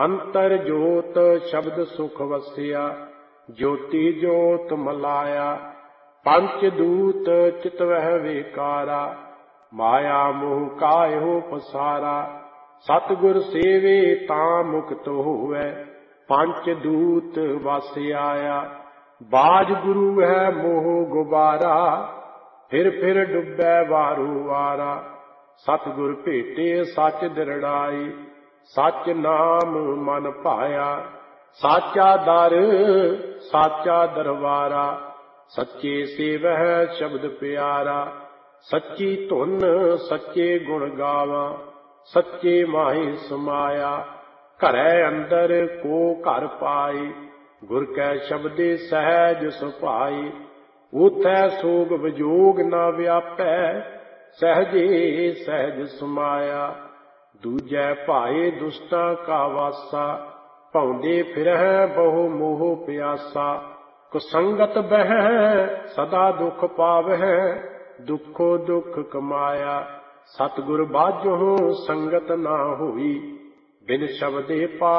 ਅੰਤਰ ਜੋਤ ਸ਼ਬਦ ਸੁਖ ਵਸਿਆ, ਜੋਤੀ ਜੋਤ ਮਲਾਇਆ। ਪੰਚ ਦੂਤ ਚਿਤਵਹਿ ਵਿਕਾਰਾ, ਮਾਇਆ ਮੋਹ ਕਾਇਓ ਪਸਾਰਾ। ਸਤਿਗੁਰ ਸੇਵੇ ਤਾਂ ਮੁਕਤ ਹੋਵੈ, ਪੰਚ ਦੂਤ ਵਸ ਆਇਆ। ਬਾਜ ਗੁਰੂ ਹੈ ਮੋਹ ਗੁਬਾਰਾ, ਫਿਰ ਫਿਰ ਡੁੱਬੈ ਵਾਰੂ ਵਾਰਾ। ਸਤਿਗੁਰ ਭੇਟੇ ਸੱਚ ਦਿਰੜਾਈ, ਸੱਚ ਨਾਮ ਮਨ ਭਾਇਆ। ਸਾਚਾ ਦਰ ਸਾਚਾ ਦਰਬਾਰਾ, ਸੱਚੇ ਸੇਵਹਿ ਸ਼ਬਦ ਪਿਆਰਾ। ਸੱਚੀ ਧੁਨ ਸੱਚੇ ਗੁਣ ਗਾਵਾਂ, ਸੱਚੇ ਮਾਹਿ ਸਮਾਇਆ। ਘਰੈ ਅੰਦਰ ਕੋ ਘਰ ਪਾਈ, ਗੁਰ ਕੈ ਸ਼ਬਦੇ ਸਹਿਜ ਸੁਭਾਈ। ਊਥੈ ਸੋਗ ਵਿਜੋਗ ਨਾ ਵਿਆਪੈ, ਸਹਿਜੇ ਸਹਿਜ ਸਮਾਇਆ। ਦੂਜੈ ਭਾਏ ਦੁਸ਼ਟਾਂ ਕਾ ਵਾਸਾ, ਭੌਂਦੇ ਫਿਰਹਿ ਬਹੁ ਮੋਹ ਪਿਆਸਾ। ਕੁਸੰਗਤ ਬਹਿ ਸਦਾ ਦੁਖ ਪਾਵਹਿ, ਦੁਖੋ ਦੁਖ ਕਮਾਇਆ। ਸਤਿਗੁਰ ਬਾਝੋਂ ਸੰਗਤ ਨਾ ਹੋਈ, ਬਿਨ ਸ਼ਬਦੇ ਪਾ